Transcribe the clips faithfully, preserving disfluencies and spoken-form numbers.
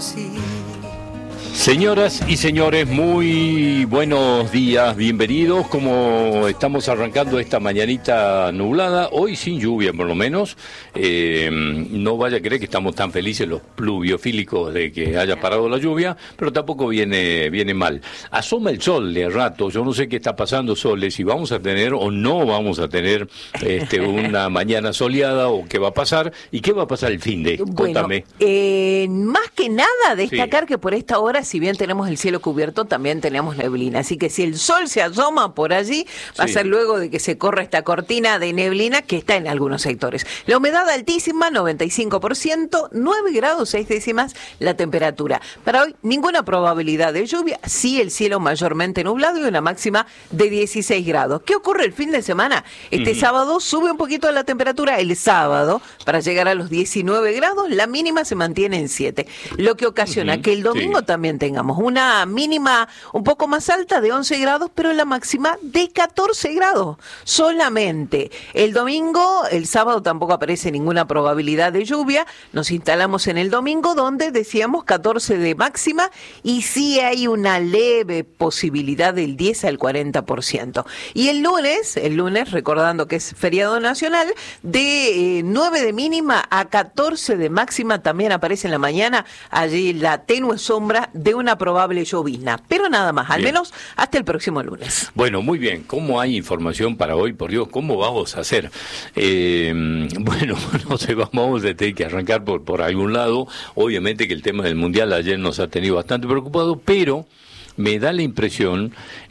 conocí. Señoras y señores, muy buenos días, bienvenidos. Como estamos arrancando esta mañanita nublada, hoy sin lluvia por lo menos, eh, no vaya a creer que estamos tan felices los pluviofílicos de que haya parado la lluvia, pero tampoco viene, viene mal. Asoma el sol de rato, yo no sé qué está pasando, Sole, si vamos a tener o no vamos a tener este, una mañana soleada o qué va a pasar, y qué va a pasar el fin de, bueno, contame. Eh, más que nada destacar sí. que por esta hora, si bien tenemos el cielo cubierto, también tenemos neblina. Así que si el sol se asoma por allí, va sí. a ser luego de que se corra esta cortina de neblina que está en algunos sectores. La humedad altísima, noventa y cinco por ciento, nueve grados seis décimas la temperatura. Para hoy, ninguna probabilidad de lluvia, sí el cielo mayormente nublado y una máxima de dieciséis grados. ¿Qué ocurre el fin de semana? Este uh-huh. sábado sube un poquito la temperatura el sábado para llegar a los diecinueve grados, la mínima se mantiene en siete, lo que ocasiona uh-huh. que el domingo sí. también tengamos una mínima un poco más alta de once grados, pero la máxima de catorce grados solamente. El domingo, el sábado tampoco aparece ninguna probabilidad de lluvia, nos instalamos en el domingo donde decíamos catorce de máxima y sí hay una leve posibilidad del diez al cuarenta por ciento. Y el lunes, el lunes, recordando que es feriado nacional, de eh, nueve de mínima a catorce de máxima, también aparece en la mañana allí la tenue sombra de una probable llovizna, pero nada más, al bien. menos hasta el próximo lunes. Bueno, muy bien, ¿cómo hay información para hoy? Por Dios, ¿cómo vamos a hacer? Eh, bueno, no sé, vamos a tener que arrancar por, por algún lado. Obviamente que el tema del Mundial ayer nos ha tenido bastante preocupados, pero me da la impresión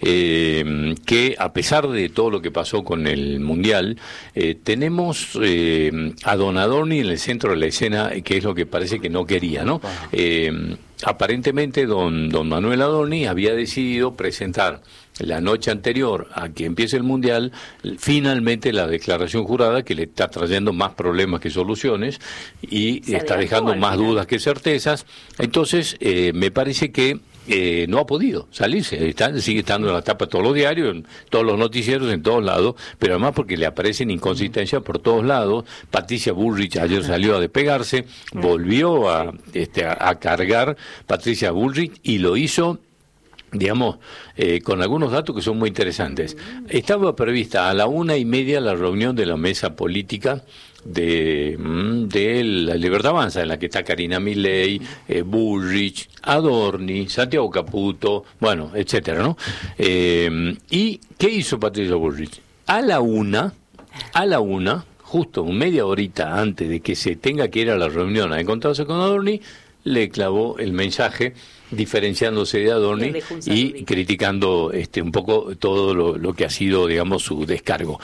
eh, que a pesar de todo lo que pasó con el Mundial, eh, tenemos eh, a Don Adorni en el centro de la escena, que es lo que parece que no quería, ¿no? Eh, aparentemente don, don Manuel Adorni había decidido presentar la noche anterior a que empiece el Mundial, finalmente la declaración jurada que le está trayendo más problemas que soluciones y Se está dejando más final. dudas que certezas. Entonces, eh, me parece que Eh, no ha podido salirse, está, sigue estando en la tapa de todos los diarios, en todos los noticieros, en todos lados, pero además porque le aparecen inconsistencias por todos lados. Patricia Bullrich ayer salió a despegarse, volvió a, este, a, a cargar Patricia Bullrich y lo hizo, digamos, eh, con algunos datos que son muy interesantes. Estaba prevista a la una y media la reunión de la mesa política de, de la Libertad Avanza, en la que está Karina Milei, eh, Bullrich, Adorni, Santiago Caputo, bueno, etcétera, ¿no? Eh, ¿Y qué hizo Patricia Bullrich? A la una, a la una, justo media horita antes de que se tenga que ir a la reunión a encontrarse con Adorni, le clavó el mensaje diferenciándose de Adorni y criticando este un poco todo lo, lo que ha sido, digamos, su descargo.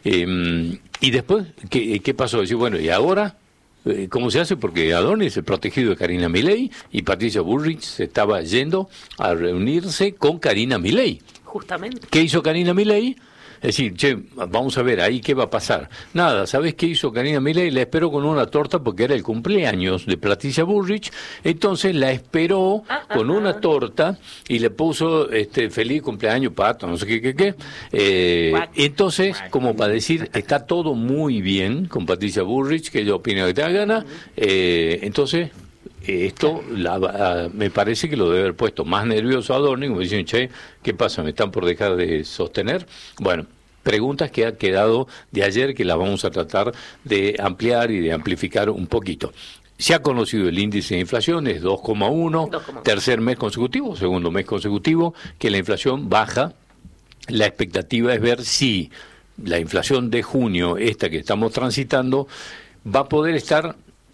Eh, y después, ¿qué, qué pasó? Decir, bueno, ¿y ahora cómo se hace? Porque Adorni es el protegido de Karina Milei y Patricia Bullrich se estaba yendo a reunirse con Karina Milei. Justamente. ¿Qué hizo Karina Milei? Es decir, che, vamos a ver ahí qué va a pasar. Nada, ¿sabés qué hizo Karina Milei? La esperó con una torta porque era el cumpleaños de Patricia Bullrich, entonces la esperó ah, con ah, una ah. torta y le puso este feliz cumpleaños, Pato, no sé qué, qué, qué. Eh, entonces, como para decir, está todo muy bien con Patricia Bullrich, que ella opina que te da gana, eh, entonces esto la, a, me parece que lo debe haber puesto más nervioso a Adorni, como dicen, che, ¿qué pasa? ¿Me están por dejar de sostener? Bueno, preguntas que ha quedado de ayer que las vamos a tratar de ampliar y de amplificar un poquito. Se ha conocido el índice de inflación, es dos coma uno, tercer mes consecutivo, segundo mes consecutivo, que la inflación baja. La expectativa es ver si la inflación de junio, esta que estamos transitando, va a poder estar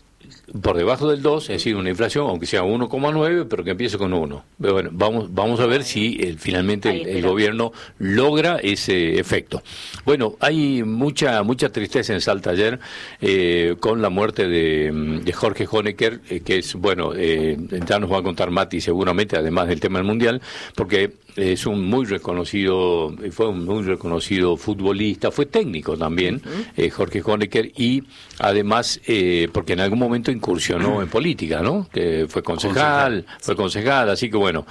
por debajo del dos, es decir, una inflación, aunque sea uno coma nueve, pero que empiece con uno. Pero bueno, vamos vamos a ver si el, finalmente el, el gobierno logra ese efecto. Bueno, hay mucha mucha tristeza en Salta ayer eh, con la muerte de, de Jorge Honecker, eh, que es, bueno, eh, ya nos va a contar Mati seguramente, además del tema del Mundial, porque es un muy reconocido, fue un muy reconocido futbolista, fue técnico también, uh-huh. eh, Jorge Honecker, y además, eh, porque en algún momento incursionó en política, ¿no? Que fue concejal, concejal fue sí. concejal, así que bueno,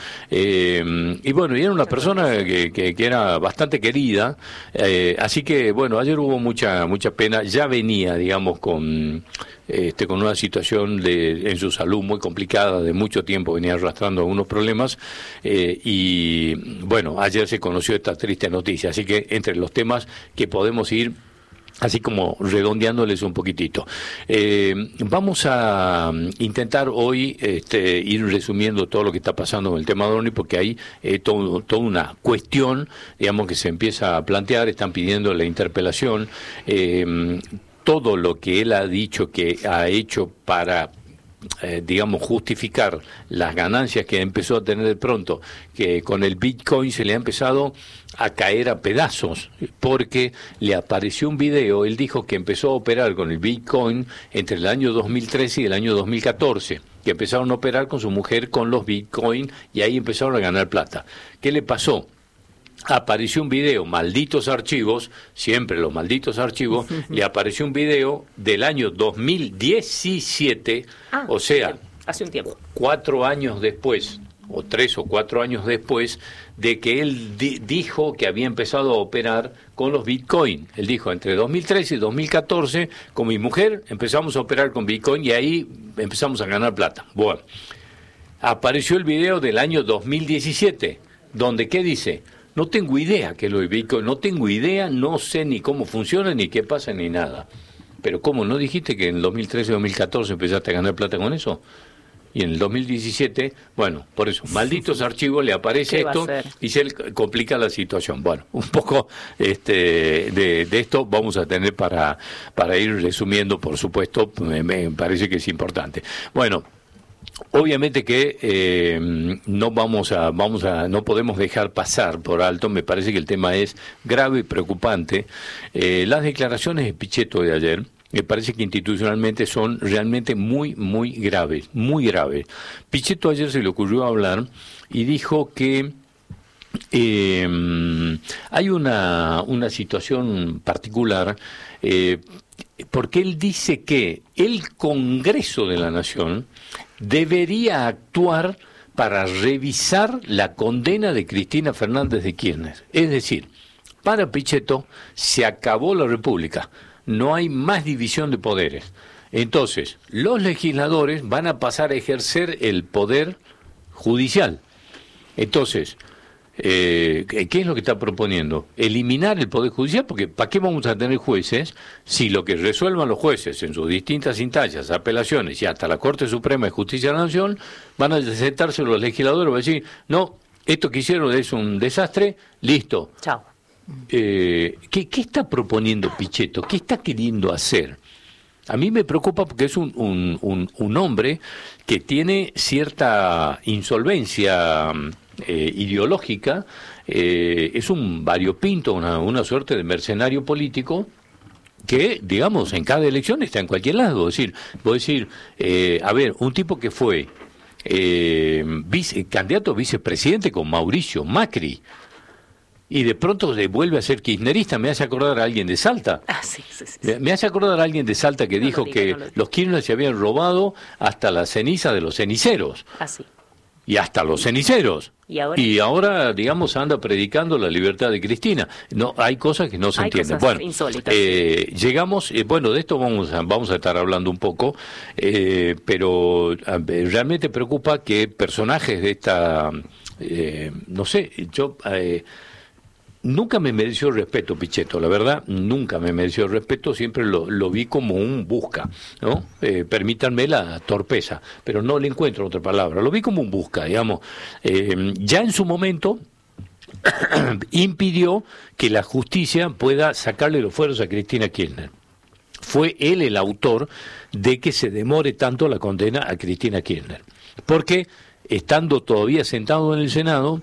eh, y bueno, y era una persona que, que, que era bastante querida, eh, así que bueno, ayer hubo mucha mucha pena, ya venía, digamos, con este, con una situación de, en su salud muy complicada, de mucho tiempo venía arrastrando algunos problemas, eh, y bueno, ayer se conoció esta triste noticia, así que entre los temas que podemos ir así como redondeándoles un poquitito. Eh, vamos a intentar hoy este, ir resumiendo todo lo que está pasando con el tema de ONI, porque hay eh, todo, toda una cuestión, digamos, que se empieza a plantear. Están pidiendo la interpelación, eh, todo lo que él ha dicho que ha hecho para Eh, digamos, justificar las ganancias que empezó a tener de pronto, que con el Bitcoin se le ha empezado a caer a pedazos, porque le apareció un video. Él dijo que empezó a operar con el Bitcoin entre el año dos mil trece y el año dos mil catorce, que empezaron a operar con su mujer con los Bitcoin y ahí empezaron a ganar plata. ¿Qué le pasó? Apareció un video, malditos archivos, siempre los malditos archivos, le apareció un video del año dos mil diecisiete, ah, o sea, bien, hace un tiempo, cuatro años después, o tres o cuatro años después, de que él di- dijo que había empezado a operar con los Bitcoin. Él dijo, entre dos mil trece y dos mil catorce, con mi mujer empezamos a operar con Bitcoin y ahí empezamos a ganar plata. Bueno, apareció el video del año dos mil diecisiete, donde, ¿qué dice? No tengo idea qué es lo de Bitcoin, no tengo idea, no sé ni cómo funciona, ni qué pasa, ni nada. Pero ¿cómo? ¿No dijiste que en el dos mil trece, dos mil catorce empezaste a ganar plata con eso? Y en el dos mil diecisiete, bueno, por eso, malditos archivos, le aparece esto y se le complica la situación. Bueno, un poco este, de, de esto vamos a tener para, para ir resumiendo, por supuesto, me, me parece que es importante. Bueno, obviamente que eh, no vamos a vamos a no podemos dejar pasar por alto. Me parece que el tema es grave y preocupante. Eh, las declaraciones de Pichetto de ayer me parece que institucionalmente son realmente muy muy graves, muy graves. Pichetto ayer se le ocurrió hablar y dijo que eh, hay una una situación particular, eh, porque él dice que el Congreso de la Nación debería actuar para revisar la condena de Cristina Fernández de Kirchner. Es decir, para Pichetto se acabó la República, no hay más división de poderes. Entonces, los legisladores van a pasar a ejercer el poder judicial. Entonces, Eh, ¿qué es lo que está proponiendo? Eliminar el Poder Judicial, porque ¿para qué vamos a tener jueces si lo que resuelvan los jueces en sus distintas instancias, apelaciones y hasta la Corte Suprema de Justicia de la Nación, van a sentarse los legisladores y van a decir, no, esto que hicieron es un desastre, listo. Chao. Eh, ¿qué, ¿Qué está proponiendo Pichetto? ¿Qué está queriendo hacer? A mí me preocupa porque es un, un, un, un hombre que tiene cierta insolvencia eh, ideológica, eh, es un variopinto, una, una suerte de mercenario político que, digamos, en cada elección está en cualquier lado. Es decir, voy a decir, eh, a ver, un tipo que fue eh, vice, candidato a vicepresidente con Mauricio Macri, y de pronto se vuelve a ser kirchnerista. Me hace acordar a alguien de Salta. Ah, sí, sí, sí, sí. Me hace acordar a alguien de Salta que no dijo diga, que no los Kirchner se habían robado hasta la ceniza de los ceniceros. Ah, sí. Y hasta los ceniceros. ¿Y ahora? Y ahora, digamos, anda predicando la libertad de Cristina. No, hay cosas que no se hay entienden. Cosas bueno, insólitas. Eh, llegamos, eh, bueno, de esto vamos a, vamos a estar hablando un poco, eh, pero eh, realmente preocupa que personajes de esta, eh, no sé, yo... Eh, Nunca me mereció respeto Pichetto, la verdad, nunca me mereció respeto, siempre lo, lo vi como un busca, ¿no? Eh, permítanme la torpeza, pero no le encuentro otra palabra, lo vi como un busca, digamos. Eh, ya en su momento impidió que la justicia pueda sacarle los fueros a Cristina Kirchner. Fue él el autor de que se demore tanto la condena a Cristina Kirchner, porque estando todavía sentado en el Senado,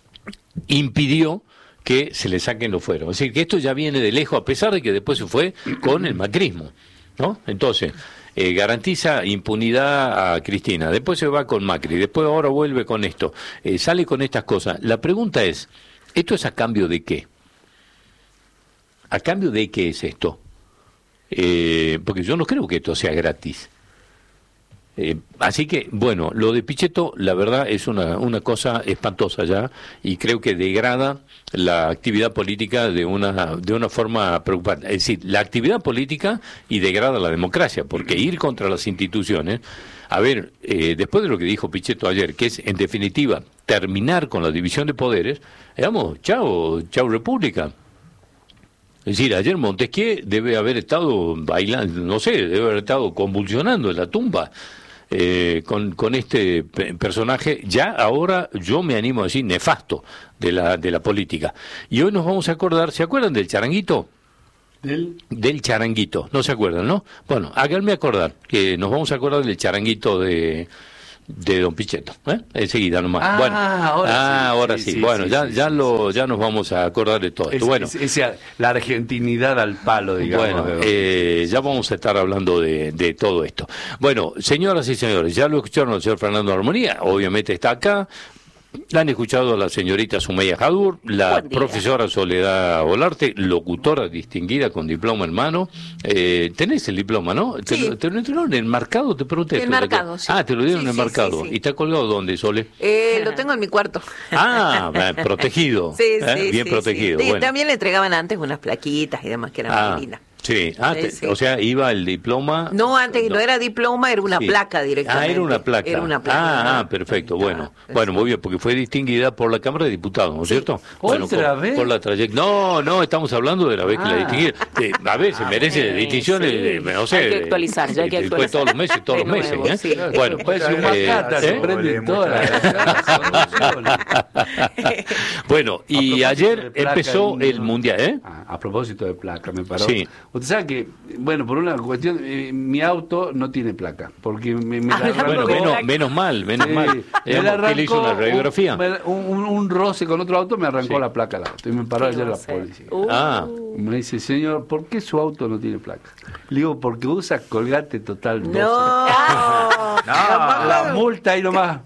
impidió que se le saquen los fueros. Es decir, que esto ya viene de lejos, a pesar de que después se fue con el macrismo, ¿no? Entonces, eh, garantiza impunidad a Cristina, después se va con Macri, después ahora vuelve con esto, eh, sale con estas cosas. La pregunta es, ¿esto es a cambio de qué? ¿A cambio de qué es esto? Eh, porque yo no creo que esto sea gratis. Eh, así que, bueno, lo de Pichetto, la verdad, es una, una cosa espantosa ya, y creo que degrada la actividad política de una, de una forma preocupante. Es decir, la actividad política y degrada la democracia, porque ir contra las instituciones, a ver, eh, después de lo que dijo Pichetto ayer, que es, en definitiva, terminar con la división de poderes, digamos, chao, chao República. Es decir, ayer Montesquieu debe haber estado bailando, no sé, debe haber estado convulsionando en la tumba eh, con, con este pe- personaje, ya ahora yo me animo a decir nefasto de la, de la política. Y hoy nos vamos a acordar, ¿se acuerdan del charanguito? Del... Del charanguito, ¿no se acuerdan, no? Bueno, háganme acordar, que nos vamos a acordar del charanguito de... de don Pichetto, ¿eh? Enseguida nomás. Ah, bueno, ahora ah, sí, ahora sí, sí. sí, bueno, sí, ya sí, ya sí, lo sí. ya nos vamos a acordar de todo esto. Es, bueno, es- esa- la argentinidad al palo, digamos. bueno, de- eh, ya vamos a estar hablando de, de todo esto. Bueno, señoras y señores, ya lo escucharon al señor Fernando Armonía, obviamente está acá. La han escuchado a la señorita Sumaya Jadur, la Buen día. profesora Soledad Olarte, locutora distinguida con diploma en mano. Eh, tenés el diploma, ¿no? ¿Te, Sí. lo- te lo entregaron enmarcado? Te pregunté. Enmarcado, sí. Ah, te lo dieron Sí, sí, enmarcado. sí, sí. ¿Y está colgado dónde, Sole? Eh, lo tengo en mi cuarto. Ah, va, protegido. Sí, ¿eh? sí, Bien sí, protegido. sí. Sí, Bueno. también le entregaban antes unas plaquitas y demás que eran Ah, muy lindas. sí. Ah, Sí, te- sí. o sea, iba el diploma. No, antes no, era diploma, era una Sí. placa directamente. Ah, era una placa. Era una placa. Ah, ah, perfecto. Bueno, bueno, muy bien, porque fue distinguida por la Cámara de Diputados, ¿no es Sí. cierto? Bueno, ¿Otra por, vez? por la trayectoria. No, no, estamos hablando de la vez que la Ah. distinguieron. Eh, a veces merece sí, distinciones, sí. de, no sé. Hay que de- actualizar, ya hay que de- después actualizar. todos los meses, todos De los meses. nuevo, ¿eh? sí. Bueno, Parece un eh, macata, se ¿eh? prenden todas las soluciones. Bueno, y A propósito ayer de placa, empezó ahí, el ¿no? mundial, ¿eh? Ah, a propósito de placa, me paró. Sí. Usted sabe que, bueno, por una cuestión, eh, mi auto no tiene placa, porque me, me la Hablando arrancó- Bueno, de menos, placa. menos mal, menos Sí, mal. me Digamos, la ¿qué le hizo una arrancó radiografía? Un, un- un roce con otro auto me arrancó Sí. la placa al auto y me paró ¿Qué ayer va la a hacer? policía. Uh, Ah. Me dice, señor, ¿por qué su auto no tiene placa? Le digo, porque usa Colgate Total doce. No. La multa ahí nomás.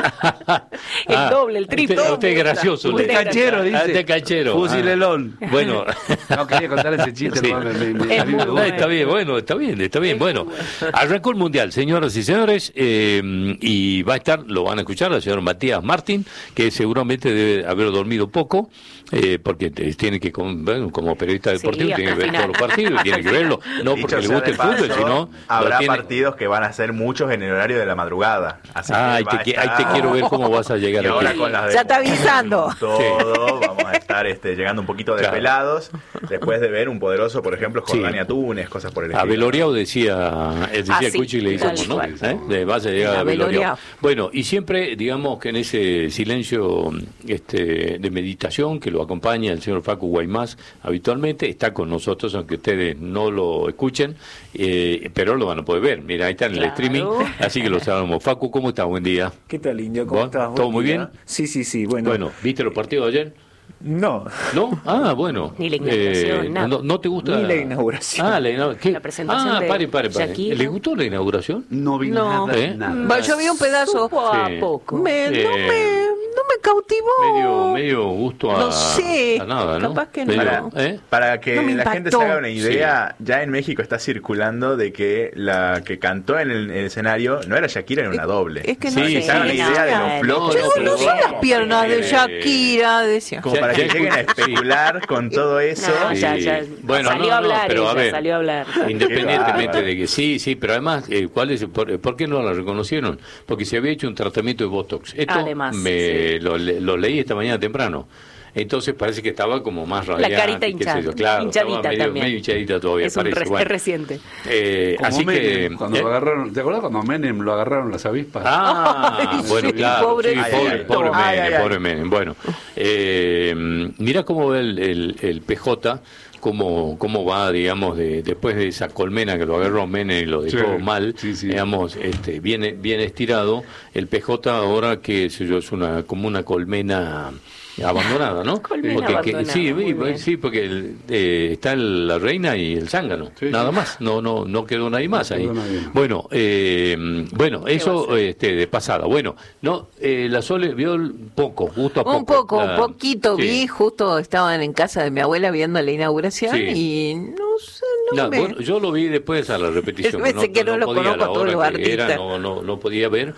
El Ah, doble, el triple. Usted, usted es gracioso. Usted le- cachero, dice. Ah, usted es cachero. Fusilelón. Ah. Bueno. No quería contar ese chiste, Sí. hermano, me- me- Es a mí me muy No, gusta. está bien, bueno, está bien, está bien. Bueno, arrancó el Mundial, señoras y señores, eh, y va a estar, lo van a escuchar, el señor Matías Martín, que seguramente debe haber dormido poco, eh, porque te- tiene que, com- bueno, como periodista Sí, deportivo, hasta tiene que ver el todos final. los partidos, tiene que verlo, no Dicho porque le sea guste de el fútbol, paso, sino... habrá lo tiene- partidos que van a ser muchos en el horario de la madrugada. Así Ah, que ahí va te, a qui- ahí te estar- quiero ver cómo vas a llegar Y ahora aquí. con las de Ya está avisando. todo, vamos a estar este, llegando un poquito Claro. desvelados después de ver un poderoso, por ejemplo, Jordania Túnez, cosas por el A estilo. Veloriao decía, él decía Ah, sí, Cuchi y le dice, tal ¿no? cual. ¿Eh? De vas a llegar A a Veloriao. Veloriao. Bueno, y siempre, digamos que en ese silencio este, de meditación que lo acompaña el señor Facu Guaymás habitualmente, está con nosotros, aunque ustedes no lo escuchen, eh, pero lo van a poder ver. Mira, ahí está en el Claro. streaming, así que lo sabemos. Facu, ¿cómo estás? Buen día. ¿Qué tal, Indio? ¿Cómo ¿Vos? estás? ¿Todo Buen muy día. bien? Sí, sí, sí. Bueno, Bueno, ¿viste los partidos de ayer? no. ¿No? Ah, bueno. Ni la inauguración, nada. no, ¿No te gusta? Ni la inauguración. Ah, la, inauguración. ¿Qué? La presentación Ah, de pare, pare, pare. Shakira. ¿Le gustó la inauguración? No vi No. nada, ¿Eh? nada. Va, yo vi un pedazo. Supo a Sí. poco. Me- no, Eh, me, no me cautivó. Medio, medio gusto a, No sé, a nada, ¿no? capaz que Medio, no. ¿eh? Para que No me la gente se impactó. haga una idea, ya en México está circulando de que la que cantó en el, en el escenario no era Shakira, era una doble. Es que Sí, no sí, se hagan una sí, idea de no, lo flojo no, Yo que no fue. son las piernas de Eh, Shakira, decía. Como Ya- para ya que lleguen a escuché, especular con todo eso. No, ya, ya. Bueno, salió no, a no, hablar, pero a ella ver. salió a hablar. Independientemente de que sí, sí, pero además, eh, ¿cuál es, por, por qué no la reconocieron? Porque se había hecho un tratamiento de Botox. Esto Además, me, sí. lo, le- lo leí esta mañana temprano. Entonces parece que estaba como más La radiante. carita qué sé hinchada, yo. Claro, hinchadita estaba medio, también. medio hinchadita todavía, Es, un parece. re- Bueno. es reciente. Eh, Como así Menem, que... cuando ¿eh? lo agarraron, ¿te acuerdas cuando a Menem lo agarraron las avispas? Ah, Ay, bueno, sí, claro, pobre sí, pobre, Ay, pobre ay, Menem, ay, ay. pobre Menem. Bueno, eh, mira cómo ve el, el, el P J, cómo, cómo va, digamos, de, después de esa colmena que lo agarró Menem y lo dejó Sí, mal, sí, sí. digamos, este, bien, bien estirado, el P J ahora que sé yo, es una como una colmena abandonada, ¿no? Colmena Porque, que- abandonada, sí, muy sí, bien. sí, porque el, eh, está el- la reina y el zángano, Sí, nada sí. más, no, no, no quedó nadie más No ahí. quedó nadie más. Bueno, eh, bueno, eso va a ser? este, de pasada. Bueno, no, eh, la Sole vio el poco, justo a poco. Un poco, La- poquito sí. vi, justo estaban en casa de mi abuela viendo la inauguración Sí. y no sé, no, No, me... bueno, yo lo vi después a la repetición. Yo pensé que no lo podía, conozco a la todos hora los que era, artistas. no, no, no podía ver.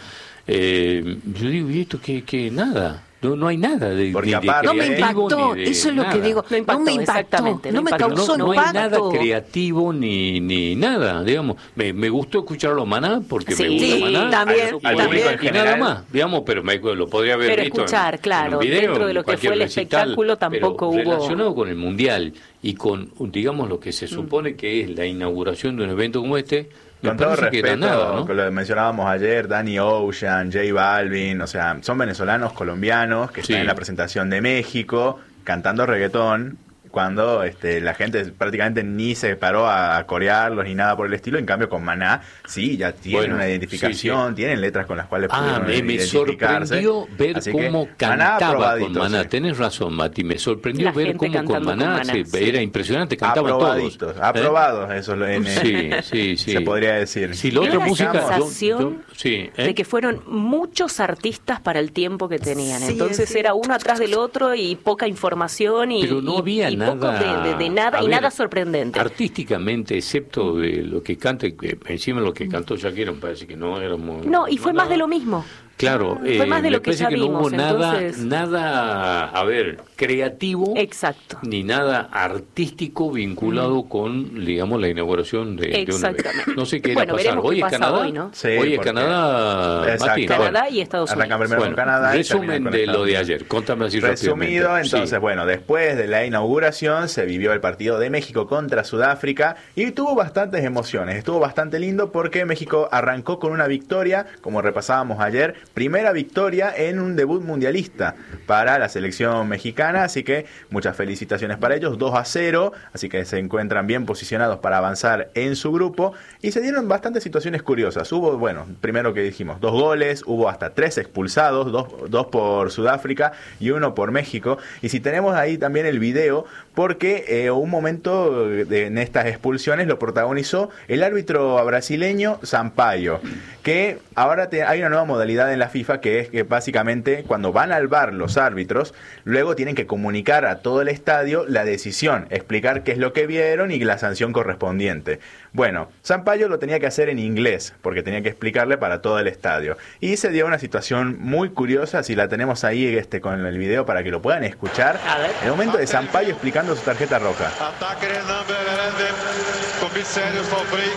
Eh, yo digo, ¿y esto qué? qué nada. No, no hay nada de, Porque de- de aparte- No me creativo impactó, ni de eso es lo nada. que digo. No impactó, no me impactó, exactamente, no no me impactó. causó no, no hay impacto. nada creativo ni, ni nada, digamos. Me, me gustó escucharlo a Maná porque Sí, me gusta sí, Maná. también, y, al bueno, público en y nada general. más, digamos, pero me, lo podría haber Pero visto escuchar, en, claro, en un video, dentro de lo en que cualquier fue el recital, espectáculo tampoco pero hubo- relacionado con el Mundial y con, digamos, lo que se supone que es la inauguración de un evento como este, me Con todo parece que era respeto, nada, ¿no? con lo que mencionábamos ayer, Danny Ocean, J Balvin, o sea, son venezolanos colombianos que Sí. están en la presentación de México cantando reggaetón cuando este, la gente prácticamente ni se paró a, a corearlos ni nada por el estilo. En cambio, con Maná, sí, ya tienen Bueno, una identificación, sí, sí. tienen letras con las cuales Ah, pudieron me, me identificarse. sorprendió ver Así que, cómo Maná cantaba aprobadito, con Maná. sí. Tenés razón, Mati. Me sorprendió La ver gente cómo con cantando con Maná, Maná, se- sí. era impresionante. Cantaban todos. Aprobaditos, ¿eh? aprobados, eso es lo- en, Sí, sí, sí. se podría decir. Sí, la Dio otra la música. yo- sensación yo- sí, ¿eh? de que fueron muchos artistas para el tiempo que tenían. Sí, Entonces sí. era uno atrás del otro y poca información y, Pero no y- había y nada. poco de, de- de nada a y ver, nada sorprendente. Artísticamente, excepto de lo que canta, que encima lo que cantó Shakira, me parece que no era muy. No, y fue más nada. de lo mismo. Claro, Fue eh, más de me lo que parece ya que no hubo vimos, nada, entonces- nada, a ver, creativo. Exacto. Ni nada artístico vinculado con, digamos, la inauguración de, de un evento. Exactamente. No sé qué Bueno, irá a pasar. veremos Hoy qué es pasa Canadá. hoy, ¿no? Sí, hoy es porque- Canadá, Exacto. Mati. Canadá Bueno. y Estados Unidos. Arrancan primero Bueno, con Canadá y terminan resumen con de Estados lo de Unidos. ayer. Contame así Resumido, rápidamente. entonces, Sí. bueno, después de la inauguración se vivió el partido de México contra Sudáfrica y tuvo bastantes emociones. Estuvo bastante lindo porque México arrancó con una victoria, como repasábamos ayer, primera victoria en un debut mundialista para la selección mexicana, así que muchas felicitaciones para ellos, dos a cero, así que se encuentran bien posicionados para avanzar en su grupo y se dieron bastantes situaciones curiosas. Hubo, bueno, primero que dijimos, dos goles, hubo hasta tres expulsados, dos, dos por Sudáfrica y uno por México, y si tenemos ahí también el video, porque eh, un momento de, en estas expulsiones lo protagonizó el árbitro brasileño Sampaio, que ahora te, hay una nueva modalidad en la FIFA que es que básicamente cuando van al V A R los árbitros, luego tienen que comunicar a todo el estadio la decisión, explicar qué es lo que vieron y la sanción correspondiente. Bueno, Sampaio lo tenía que hacer en inglés, porque tenía que explicarle para todo el estadio. Y se dio una situación muy curiosa, si la tenemos ahí este, con el video para que lo puedan escuchar. A ver. El momento de Sampaio explicando su tarjeta roja. Attacker number eleven, commissariat for break,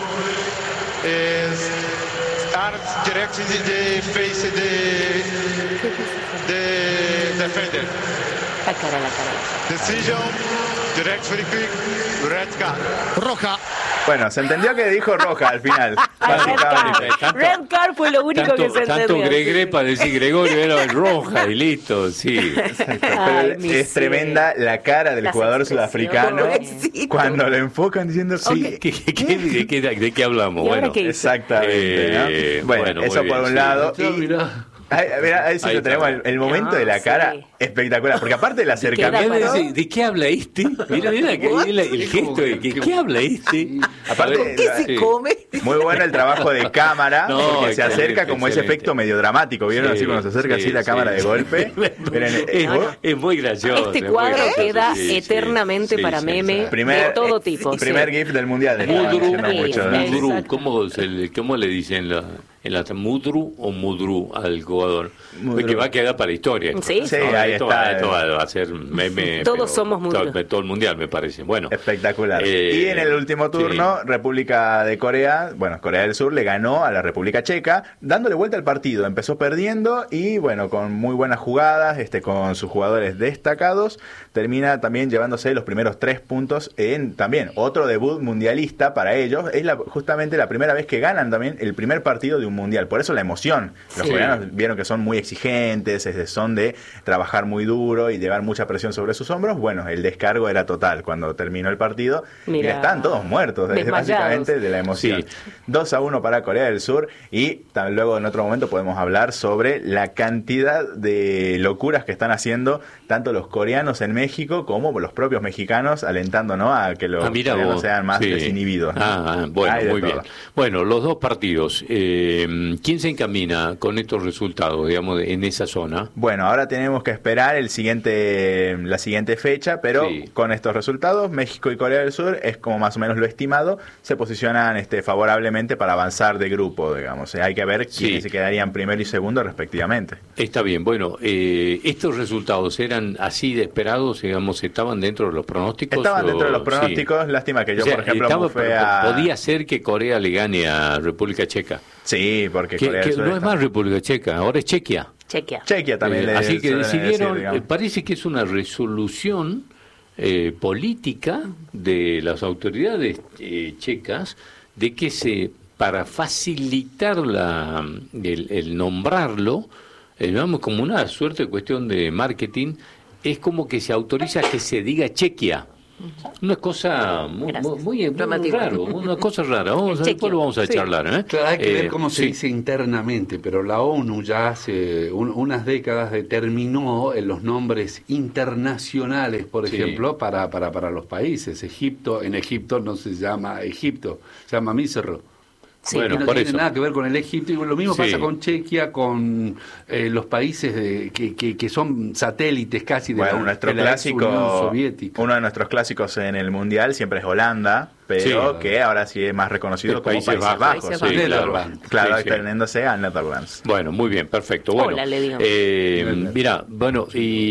is arms directed in the face the, the defender. La cara, la cara. Decision, direct free kick, red card. Roja. Bueno, se entendió que dijo roja al final. Ah, Red básicamente. Card. Tanto- Red Card fue lo único Tanto, que se tanto entendió. Gregre para decir Gregorio era roja y listo, sí. Exacto, Ay, pero mi es cielo. tremenda la cara del Las jugador expresiones. sudafricano Pobrecito. cuando lo enfocan diciendo sí. ¿Qué- qué- qué- de, qué, de qué hablamos? ¿Y ahora Bueno, qué hizo? Exactamente. ¿no? Eh, Bueno, bueno, eso muy por bien, un sí. lado. Ya, Y, mirá. ahí, mirá, ahí sí Ahí lo está. tenemos, el, el momento Ah, de la cara sí. espectacular, porque aparte del acercamiento, Queda ¿De, de qué habla este? Mira, mira, que el, el gesto de que, ¿qué habla este? aparte, A ver, ¿Qué se sí. come? muy bueno el trabajo de cámara, No, porque se excelente, acerca como ese excelente. efecto medio dramático, ¿vieron? Sí, así cuando se acerca sí, así la sí, cámara de sí. golpe. Miren, eh, Es, eh, es muy gracioso. Este es muy cuadro gracioso, queda sí, sí, eternamente sí, para sí, meme sí. Primer- de todo tipo. primer sí. GIF del mundial. le estaban Mudru, diciendo mucho, ¿no? Exacto. Mudru, ¿cómo, se le, ¿cómo le dicen la, en la Mudru o Mudru al jugador? Mudru. Que va a quedar para la historia. esto, Sí. ¿no? Sí, ahí esto, está. Esto va, va a ser meme. Todos pero somos Mudru. Todo, todo el mundial, me parece. Bueno. Espectacular. Eh, y en el último turno, sí. República de Corea, bueno, Corea del Sur le ganó a la República Checa, dándole vuelta al partido. Empezó perdiendo y, bueno, con muy buenas jugadas, este, con sus jugadores destacados, termina también llevándose los primeros tres puntos en también otro debut mundialista para ellos. Es la, justamente la primera vez que ganan también el primer partido de un mundial. Por eso la emoción. Los Sí. coreanos vieron que son muy exigentes, es- son de trabajar muy duro y llevar mucha presión sobre sus hombros. Bueno, el descargo era total cuando terminó el partido. Y Mira, están todos muertos, es desmayados. básicamente de la emoción. Sí. dos a uno para Corea del Sur y tam- luego en otro momento podemos hablar sobre la cantidad de locuras que están haciendo tanto los coreanos en México como los propios mexicanos, alentando, ¿no?, a que los Ah, mira coreanos vos. sean más Sí. desinhibidos, ¿no? Ah, ah, bueno, Hay de muy todo. bien. Bueno, los dos partidos. Eh, ¿Quién se encamina con estos resultados, digamos, de- en esa zona? Bueno, ahora tenemos que esperar esperar el siguiente la siguiente fecha, pero Sí. con estos resultados, México y Corea del Sur, es como más o menos lo estimado, se posicionan este, favorablemente para avanzar de grupo, digamos. Eh, hay que ver quiénes Sí. se quedarían primero y segundo respectivamente. Está bien, bueno, eh, ¿estos resultados eran así de esperados, digamos, estaban dentro de los pronósticos? Estaban dentro de o- los pronósticos, sí. lástima que yo, O sea, por ejemplo, estaba- bufé a... podía ser que Corea le gane a República Checa. Sí, porque Que, Corea que del Sur no es está- más República Checa, ahora es Chequia. Chequea. Chequia también Eh, le así que suelen decidieron, decir, digamos. eh, parece que es una resolución eh, política de las autoridades eh, checas de que se para facilitar la, el, el nombrarlo, eh, digamos como una suerte de cuestión de marketing, es como que se autoriza que se diga Chequia. Una cosa muy, Gracias. muy, muy, muy Llamativo. raro, una cosa rara. Vamos a, chequio. después lo vamos a Sí. charlar. ¿eh? Claro, hay que Eh, ver cómo se sí. dice internamente, pero la ONU ya hace un- unas décadas determinó eh, los nombres internacionales, por Sí. ejemplo, para, para, para los países. Egipto, en Egipto no se llama Egipto, se llama Mísero. Sí. Bueno, Y no por tiene eso. nada que ver con el Egipto. Y lo mismo Sí. pasa con Chequia, con eh, los países de, que, que, que son satélites casi de Bueno, la, nuestro de la ex Unión clásico, Soviética. uno de nuestros clásicos en el Mundial siempre es Holanda, pero Sí. que ahora sí es más reconocido Es como Países Países, Bajos, Bajos. Países sí, Bajos. claro. Netherlands. Claro, Sí, sí. extendiéndose a Netherlands. Bueno, muy bien, perfecto. Bueno, Hola, le digo. eh, mira, bueno,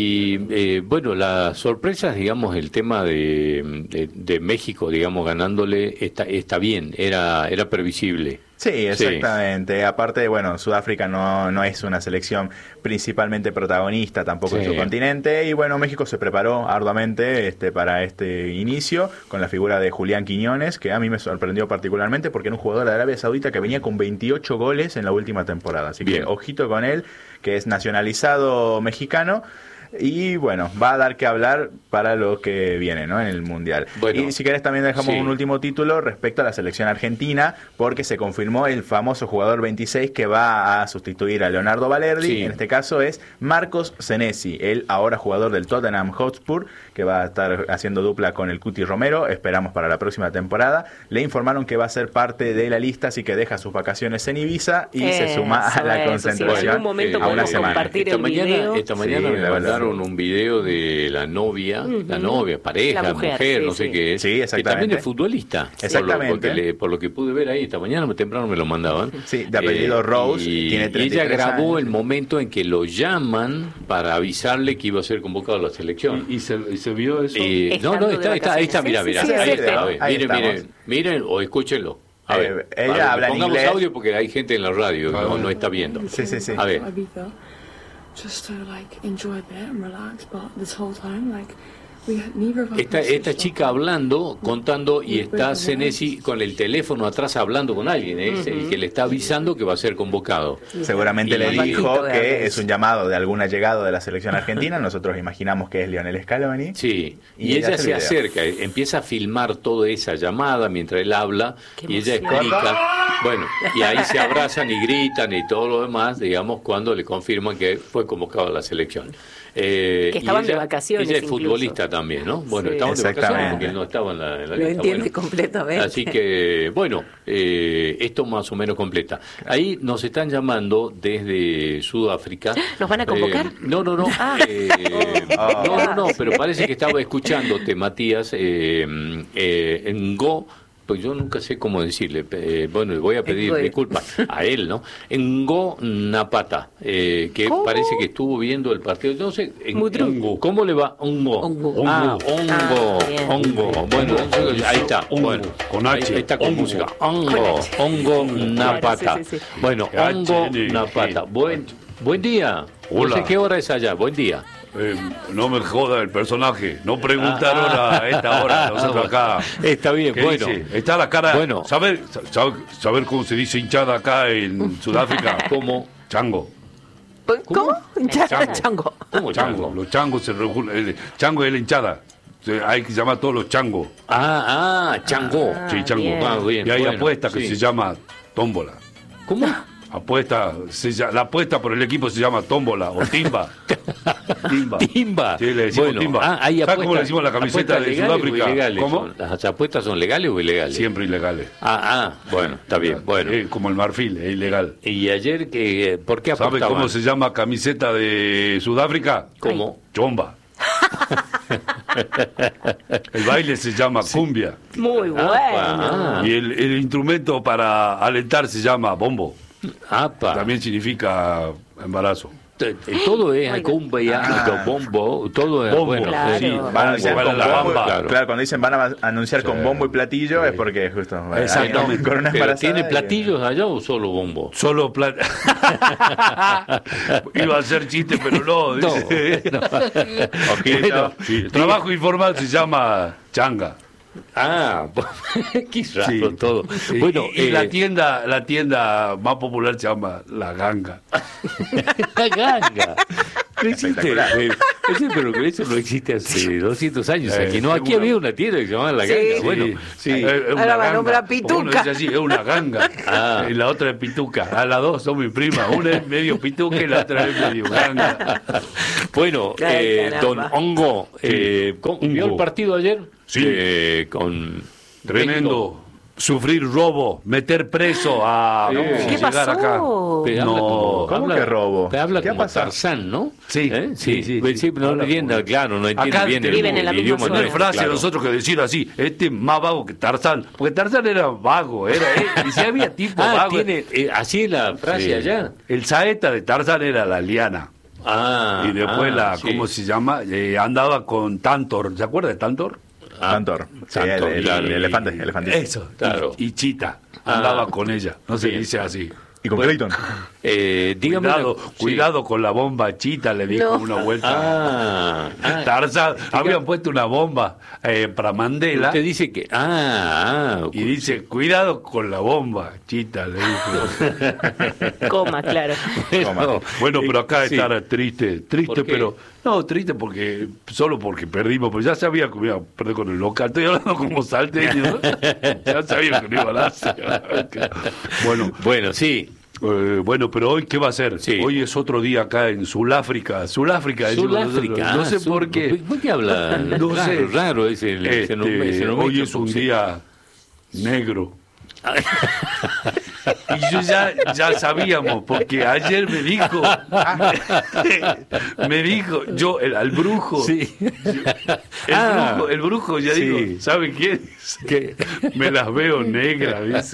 y eh, bueno, las sorpresas, digamos, el tema de, de, de México, digamos, ganándole, está, está bien, era, era previsible. Sí, exactamente. Aparte, bueno, Sudáfrica no, no es una selección principalmente protagonista tampoco en Sí. su continente. Y bueno, México se preparó arduamente este, para este inicio con la figura de Julián Quiñones, que a mí me sorprendió particularmente porque era un jugador de Arabia Saudita que venía con veintiocho goles en la última temporada. Así Bien. que ojito con él, que es nacionalizado mexicano. Y bueno, va a dar que hablar para lo que viene, ¿no? En el Mundial. Bueno, y si querés también dejamos sí. un último título respecto a la selección argentina, porque se confirmó el famoso jugador veintiséis que va a sustituir a Leonardo Valerdi. Sí. En este caso es Marcos Senesi, el ahora jugador del Tottenham Hotspur, que va a estar haciendo dupla con el Cuti Romero. Esperamos para la próxima temporada. Le informaron que va a ser parte de la lista, así que deja sus vacaciones en Ibiza y se suma a Eso, la eso, concentración sí. En algún momento a una podemos semana. compartir Esta el mañana, video. esta mañana Sí, me la verdad. mandaron un video de la novia, la novia, pareja, La mujer, mujer, sí, no sé sí. qué es, Sí, que exactamente. también es futbolista. Exactamente. Por lo, porque le- por lo que pude ver ahí, esta mañana temprano me lo mandaban. Sí, de apellido Rose, y, tiene y treinta y ella tres grabó años. el momento en que lo llaman para avisarle que iba a ser convocado a la selección. ¿Y, y se, y se vio eso? Y- no, Estando no, de está, está, ahí está, mira, vacaciones. mira, Sí, sí, ahí sí, está. sí. A ver, Ahí miren, estamos. miren, miren o escúchenlo. A Eh, ver, ella a ver, habla en pongamos inglés. audio porque hay gente en la radio que no, no está viendo. Sí, sí, sí. A ver. Ibiza, just to like enjoy a bit and relax, but this whole time like we had neither of us Esta, esta chica hablando, contando, y está Senesi con el teléfono atrás hablando con alguien, ¿eh? Es el que le está avisando que va a ser convocado. Seguramente Y- le dijo Bajito de que Arles. es un llamado de algún allegado de la selección argentina. Nosotros imaginamos que es Lionel Scaloni. Sí, Y y, ella ella hace se el video. acerca, eh, empieza a filmar toda esa llamada mientras él habla Qué y ella emoción. explica, bueno, y ahí se abrazan y gritan y todo lo demás, digamos, cuando le confirman que fue convocado a la selección. Eh, Que y estaban de ella- vacaciones Ella es incluso. futbolista también, ¿no? Bueno, Sí. estaban de vacaciones Exactamente. porque él no estaba en la, en la Lo lista. entiende Bueno. completamente. Así que, bueno, eh, esto más o menos completa. Ahí nos están llamando desde Sudáfrica. ¿Nos van a convocar? Eh, no, no, no. Ah. eh, Oh. no, no, no, pero parece que estaba escuchándote, Matías, eh, eh, en Go. Pues yo nunca sé cómo decirle. Eh, bueno, le voy a pedir Ngo. disculpas a él, ¿no? Ngo Napata, eh, que ¿Cómo? parece que estuvo viendo el partido. No sé, en- Mudru. ¿cómo le va? Hongo. Hongo. Ah, Hongo. Ah, bien. Hongo. Bueno, ahí está. Hongo, Bueno, con ahí H. está con Hongo. música. Hongo. Hongo Napata. Sí, sí, sí. Bueno, H, Hongo N, Napata. G. Buen, buen día. Hola. No sé qué hora es allá. Buen día. Eh, no me joda el personaje. No preguntaron Ah. a esta hora. Nosotros acá. Está bien, ¿Qué bueno. dice? Está la cara. Bueno. ¿Saber, saber, saber cómo se dice hinchada acá en Sudáfrica? ¿Cómo? Chango. ¿Cómo? Chango. Chango. Chango. ¿Cómo Chango. chango? Los changos se reúnen. el Chango es la hinchada. Se- Hay que llamar a todos los changos. Ah, ah, chango. Sí, chango. bien. Ah, bien, Y hay bueno, apuesta que sí. se llama tómbola. ¿Cómo? Apuesta, se lla- la apuesta por el equipo se llama tómbola o timba. Timba. Timba. Sí, le decimos bueno, timba. Ah, hay ¿Sabes apuestas, cómo le decimos la camiseta apuestas de legales o Sudáfrica? ilegales ¿Cómo? son? ¿Las apuestas son legales o ilegales? Siempre ilegales. Ah, ah, bueno, está bien, bueno. Eh, como el marfil, es ilegal. Y ayer, que, ¿por qué ¿Sabe apostaban? cómo se llama camiseta de Sudáfrica? ¿Cómo? Chomba. El baile se llama cumbia. Muy bueno. Ah, Y el, el instrumento para alentar se llama bombo. apa. También significa embarazo. T- t- Todo es Oiga. cumbia, Ah. bombo, todo es Bombo, bueno. Claro. Sí, Van a bombo, anunciar para con la bombo, bamba. claro. Claro, cuando dicen van a anunciar con Sí. bombo y platillo Sí. es porque justo hay Exactamente. alguien con una ¿Pero embarazada tiene y- platillos allá o solo bombo? Solo plata. Iba a hacer chiste, pero no. No, Dice. no. Ojito. Bueno, Sí, el trabajo informal se llama changa. Ah, qué raro Sí. todo. Y- Bueno, y, y eh, la tienda la tienda más popular se llama La Ganga. la ganga. No existe. Espectacular. eh, ese, pero que eso no existe hace doscientos años. Eh, aquí no, aquí seguro. había una tienda que se llamaba La Sí. Ganga. Bueno, sí. Eh, es una Ahora va a ganga. nombrar Porque pituca. uno dice así, es una ganga. Ah. Y la otra es pituca. A las dos son mi prima. Una es medio pituca y la otra es medio ganga. Bueno, Ay, eh, don caramba. Hongo, eh, ¿cómo- ¿vio Hongo. el partido ayer? Sí. Eh, con Tremendo. Sufrir robo, meter preso a ¿Qué vamos a ¿Qué llegar pasó? acá. Pero No, habla como- ¿cómo habla- que robo? pero Habla ¿Qué ha como pasado? Tarzán, ¿no? Sí, ¿Eh? sí, sí, Pues sí. no Habla entiende, como- claro, no entiende Acá bien el, viven en la el misma idioma zona. No hay nuestro, frase claro. a nosotros que decir así, este es más vago que Tarzán, porque Tarzán era vago, era, eh, y si había tipo Ah, vago. tiene, eh, así es la frase Sí. allá. El saeta de Tarzán era la liana. Ah, y después ah, la, sí. ¿cómo se llama? Eh, andaba con Tantor, ¿se acuerda de Tantor? Ah, Tantor. Sí, Tantor, el, el- claro. el elefante, elefantito. Eso, Claro. Y, y Chita, andaba Ah. con ella, no se Bien. dice así. Y con Clayton. Eh, dígame Cuidado, una- sí. cuidado con la bomba Chita, le dijo No. una vuelta. Ah, ah, Tarzán, diga- habían puesto una bomba eh, para Mandela. Usted dice que. Ah, ah. Y dice, cuidado con la bomba, Chita, le dijo. Coma, claro. Bueno, Bueno, pero acá sí. estar triste, ¿Por triste, qué? pero... No, triste porque, solo porque perdimos, pero ya sabía que me iba a perder con el local. Estoy hablando como salteño, ¿no? Ya sabía que no iba a dar. Bueno, Bueno, sí. eh, bueno, pero hoy, ¿qué va a ser? Sí. Hoy es otro día acá en Sudáfrica. Sudáfrica, decimos Sudáfrica. nosotros. No ah, sé Sul- por qué. ¿Por qué habla? No raro, sé. raro ese, ese Este, nombre, ese nombre hoy que es un puse. día negro. Y yo ya, ya sabíamos, porque ayer me dijo, me dijo, yo, el, al brujo, Sí. el, Ah, brujo, el brujo ya sí. dijo, ¿sabe quién? ¿Qué? Me las veo negras, dice.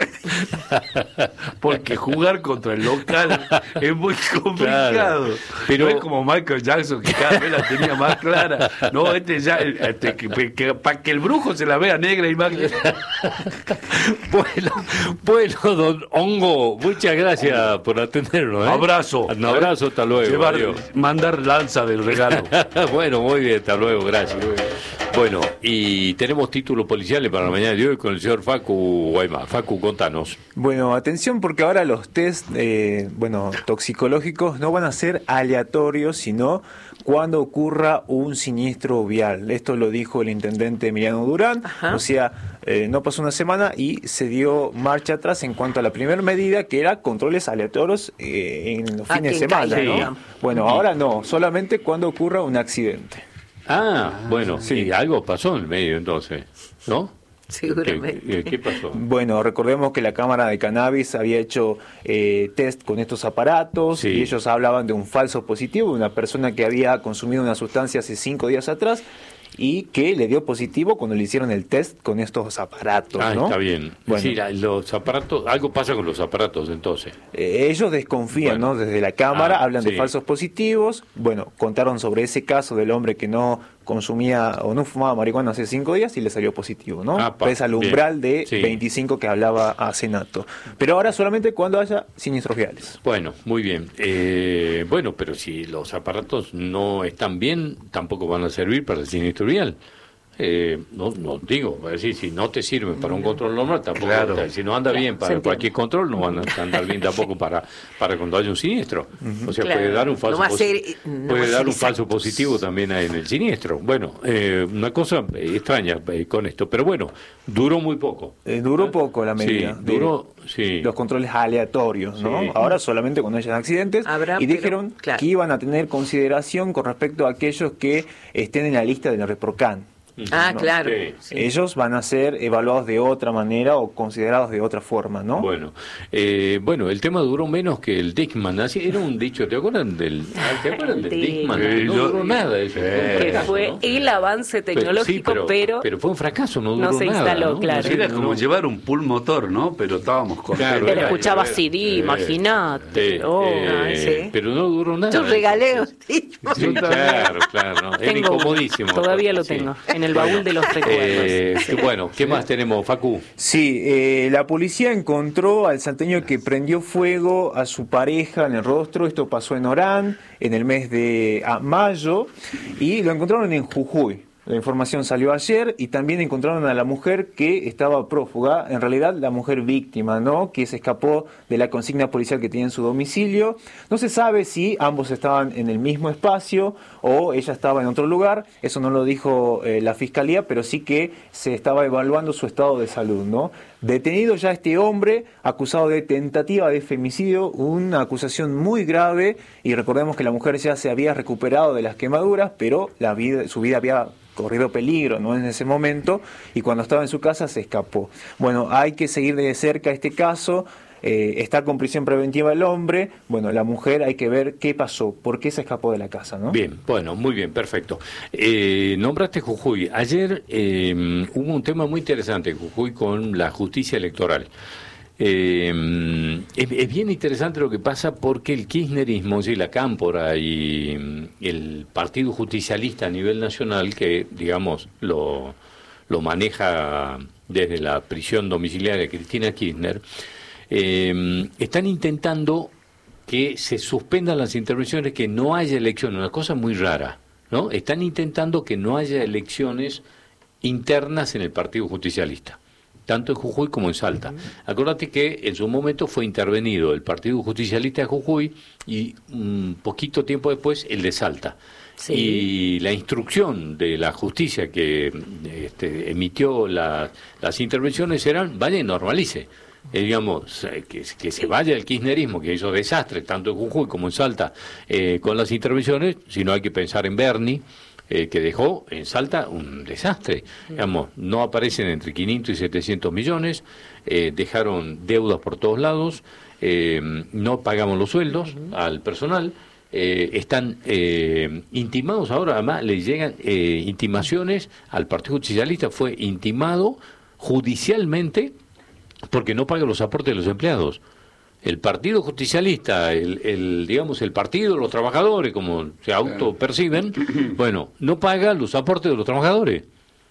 Porque jugar contra el local es muy complicado. Claro, Pero pero- es como Michael Jackson, que cada vez la tenía más clara. No, este ya, este, que, que- para que el brujo se la vea negra y más Bueno, bueno, don Hongo, muchas gracias por atendernos. ¿eh? Abrazo. Un abrazo, hasta luego. Llevar- adiós. mandar lanza del regalo. Bueno, muy bien, hasta luego, gracias. Bueno, y tenemos títulos policiales para la mañana de hoy con el señor Facu Guayma. Facu, contanos. Bueno, atención porque ahora los test, eh, bueno, toxicológicos no van a ser aleatorios, sino cuando ocurra un siniestro vial. Esto lo dijo el intendente Emiliano Durán. Ajá. O sea, eh, no pasó una semana y se dio marcha atrás en cuanto a la primera medida, que era controles aleatorios eh, en los A fines de quien semana, caiga, ¿no? digamos. Bueno, ahora no, solamente cuando ocurra un accidente. Ah, bueno, sí. sí, algo pasó en el medio entonces, ¿no? Seguramente. ¿Qué, qué- qué pasó? Bueno, recordemos que la Cámara de Cannabis había hecho eh, test con estos aparatos Sí. y ellos hablaban de un falso positivo, de una persona que había consumido una sustancia hace cinco días atrás y que le dio positivo cuando le hicieron el test con estos aparatos, Ah, ¿no? está bien. Bueno. Sí, la- los aparatos, algo pasa con los aparatos entonces. Eh, ellos desconfían, Bueno. ¿no? Desde la Cámara Ah, hablan sí. de falsos positivos. Bueno, contaron sobre ese caso del hombre que no consumía o no fumaba marihuana hace cinco días y le salió positivo, ¿no? Apa, Pese al bien. umbral de Sí. veinticinco que hablaba a Senato. Pero ahora solamente cuando haya siniestros viales. Bueno, muy bien. Eh, bueno, pero si los aparatos no están bien, tampoco van a servir para el siniestro vial. eh, no, no digo, es decir, si no te sirven para un control normal, tampoco, Claro. está, si no anda bien para entiende. cualquier control, no van a andar bien tampoco para, para cuando haya un siniestro. O sea, Claro. puede dar un No falso va a posi- ser- no va puede a dar ser un falso exacto. positivo también en el siniestro. Bueno, eh, una cosa eh, extraña eh, con esto, pero bueno, duró muy poco. Eh, duró poco la medida. Sí, de duró, sí. Los controles aleatorios, ¿no? Sí. Ahora solamente cuando hayan accidentes. Habrá, y pero, dijeron claro. que iban a tener consideración con respecto a aquellos que estén en la lista del REPROCAN. Ah, ¿no? claro. Sí. Sí. Ellos van a ser evaluados de otra manera o considerados de otra forma, ¿no? Bueno, eh, bueno, el tema duró menos que el Dickman. Así era un dicho, ¿te acuerdan del, ah, ¿te acuerdan del El Dickman? Dickman. No Sí, yo- duró nada eso. Sí. fue un Que fracaso, fue ¿no? el avance Pero- tecnológico, sí, pero, pero fue un fracaso, no duró no se nada. instaló, ¿no? claro. No sé, Era no- como llevar un pool motor, ¿no? Pero estábamos con Claro, pero era- escuchaba era- C D, eh, imagínate. eh, Oh, eh, sí. Pero no duró nada. Yo regalé. Sí. Sí, claro, claro. no, Era tengo uno. incomodísimo. Todavía lo Sí. tengo, en el baúl de los recuerdos. Eh, Bueno, ¿qué más tenemos, Facu? Sí, eh, la policía encontró al salteño que prendió fuego a su pareja en el rostro. Esto pasó en Orán en el mes de ah, mayo y lo encontraron en Jujuy. La información salió ayer y también encontraron a la mujer que estaba prófuga, en realidad la mujer víctima, ¿no? Que se escapó de la consigna policial que tenía en su domicilio. No se sabe si ambos estaban en el mismo espacio o ella estaba en otro lugar. Eso no lo dijo eh, la fiscalía, pero sí que se estaba evaluando su estado de salud, ¿no? Detenido ya este hombre acusado de tentativa de femicidio, una acusación muy grave, y recordemos que la mujer ya se había recuperado de las quemaduras, pero la vida, su vida había corrido peligro, ¿no? En ese momento, y cuando estaba en su casa se escapó. Bueno, hay que seguir de cerca este caso. Eh, está con prisión preventiva el hombre. Bueno, la mujer hay que ver qué pasó, por qué se escapó de la casa, ¿no? Bien, bueno, muy bien, perfecto. Eh, nombraste Jujuy. Ayer eh, hubo un tema muy interesante en Jujuy con la justicia electoral. Eh, es, es bien interesante lo que pasa porque el kirchnerismo, sí, la cámpora y mm, el Partido Justicialista a nivel nacional, que digamos lo, lo maneja desde la prisión domiciliaria de Cristina Kirchner, eh, están intentando que se suspendan las intervenciones, que no haya elecciones, una cosa muy rara, ¿no? Están intentando que no haya elecciones internas en el Partido Justicialista, tanto en Jujuy como en Salta. Acuérdate que en su momento fue intervenido el Partido Justicialista de Jujuy y un poquito tiempo después el de Salta. Sí. Y la instrucción de la justicia que este, emitió la, las intervenciones eran, vaya y normalice. Eh, digamos, eh, que, que se vaya el kirchnerismo, que hizo desastre tanto en Jujuy como en Salta eh, con las intervenciones, sino hay que pensar en Bernie, eh, que dejó en Salta un desastre. Digamos, no aparecen entre quinientos y setecientos millones, eh, dejaron deudas por todos lados, eh, no pagamos los sueldos al personal, eh, están eh, intimados ahora, además le llegan eh, intimaciones al Partido Justicialista, fue intimado judicialmente porque no paga los aportes de los empleados. El Partido Justicialista, el, el digamos el Partido de los Trabajadores, como se autoperciben, bueno, no paga los aportes de los trabajadores.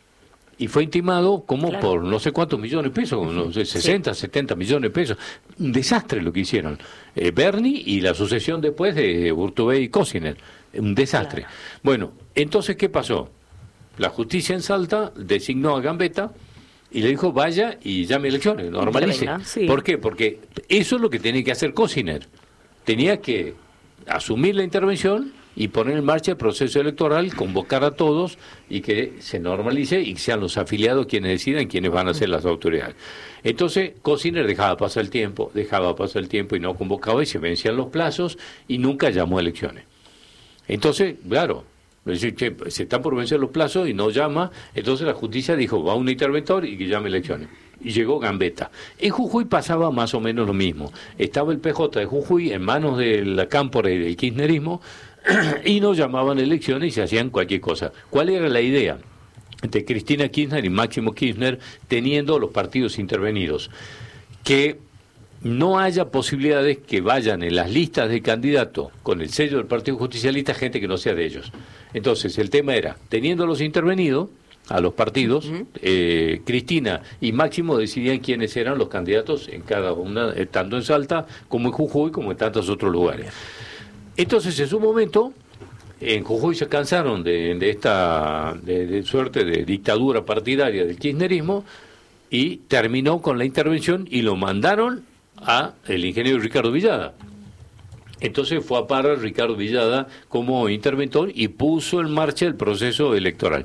Y fue intimado como Claro. por no sé cuántos millones de pesos, no sé, sesenta, setenta millones de pesos. Un desastre lo que hicieron. Eh, Bernie y la sucesión después de Urtubey y Cosiner. Un desastre. Claro. Bueno, entonces, ¿qué pasó? La justicia en Salta designó a Gambetta y le dijo, vaya y llame elecciones, normalice. Venga, sí. ¿Por qué? Porque eso es lo que tenía que hacer Cosiner. Tenía que asumir la intervención y poner en marcha el proceso electoral, convocar a todos y que se normalice y que sean los afiliados quienes decidan quiénes van a ser las autoridades. Entonces, Cosiner dejaba pasar el tiempo, dejaba pasar el tiempo y no convocaba y se vencían los plazos y nunca llamó a elecciones. Entonces, claro, decir, che, se están por vencer los plazos y no llama, entonces la justicia dijo, va un interventor y que llame elecciones. Y llegó Gambetta. En Jujuy pasaba más o menos lo mismo. Estaba el P J de Jujuy en manos de la cámpora y del kirchnerismo y no llamaban elecciones y se hacían cualquier cosa. ¿Cuál era la idea de Cristina Kirchner y Máximo Kirchner teniendo los partidos intervenidos? Que no haya posibilidades que vayan en las listas de candidatos con el sello del Partido Justicialista gente que no sea de ellos. Entonces, el tema era, teniéndolos intervenidos a los partidos, uh-huh. eh, Cristina y Máximo decidían quiénes eran los candidatos en cada una, eh, tanto en Salta como en Jujuy, como en tantos otros lugares. Entonces, en su momento, en Jujuy se cansaron de, de esta de, de suerte de dictadura partidaria del kirchnerismo y terminó con la intervención y lo mandaron a el ingeniero Ricardo Villada. Entonces fue a parar Ricardo Villada como interventor y puso en marcha el proceso electoral.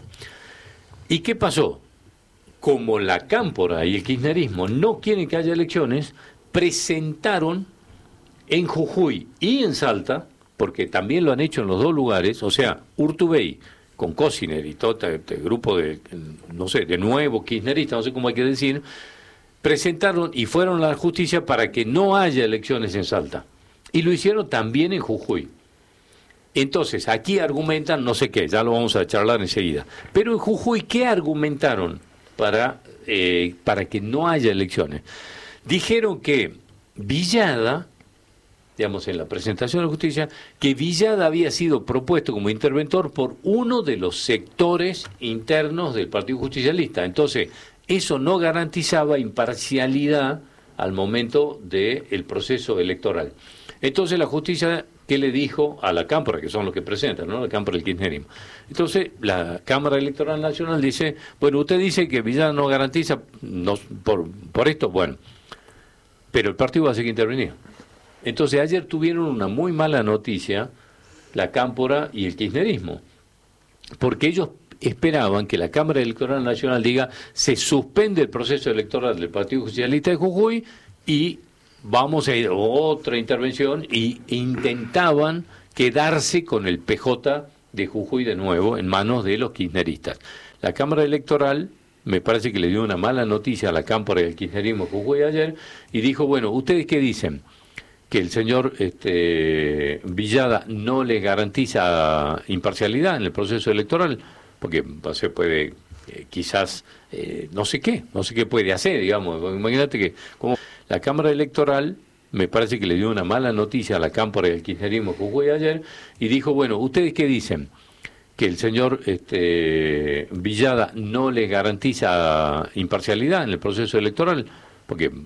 ¿Y qué pasó? Como la Cámpora y el kirchnerismo no quieren que haya elecciones, presentaron en Jujuy y en Salta, porque también lo han hecho en los dos lugares, o sea, Urtubey con Cosiner y todo este, este grupo de, no sé, de nuevo kirchneristas, no sé cómo hay que decir, presentaron y fueron a la justicia para que no haya elecciones en Salta. Y lo hicieron también en Jujuy. Entonces, aquí argumentan no sé qué, ya lo vamos a charlar enseguida. Pero en Jujuy, ¿qué argumentaron para, eh, para que no haya elecciones? Dijeron que Villada, digamos, en la presentación de la justicia, que Villada había sido propuesto como interventor por uno de los sectores internos del Partido Justicialista. Entonces, eso no garantizaba imparcialidad al momento del proceso electoral. Entonces, la justicia, ¿qué le dijo a la Cámara, que son los que presentan, ¿no? La Cámara del Kirchnerismo? Entonces, la Cámara Electoral Nacional dice, bueno, usted dice que Villada no garantiza no, por, por esto, bueno, pero el partido va a seguir interveniendo. Entonces, ayer tuvieron una muy mala noticia la Cámpora y el kirchnerismo, porque ellos esperaban que la Cámara Electoral Nacional diga se suspende el proceso electoral del Partido Justicialista de Jujuy y vamos a ir a otra intervención, y intentaban quedarse con el P J de Jujuy de nuevo en manos de los kirchneristas. La Cámara Electoral me parece que le dio una mala noticia a la Cámpora y al kirchnerismo de Jujuy ayer y dijo, bueno, ¿ustedes qué dicen? Que el señor este, Villada no le garantiza imparcialidad en el proceso electoral, porque se puede, eh, quizás, eh, no sé qué, no sé qué puede hacer, digamos. Imagínate que como la Cámara Electoral, me parece que le dio una mala noticia a la Cámpora y al kirchnerismo de Jujuy ayer, y dijo, bueno, ¿ustedes qué dicen? Que el señor este, Villada no le garantiza imparcialidad en el proceso electoral, porque